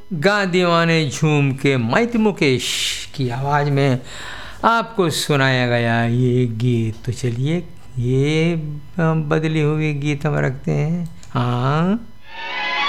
गा दीवाने झूम के मैत मुकेश की आवाज़ में आपको सुनाया गया ये गीत। तो चलिए ये बदली हुई गीत हम रखते हैं। हाँ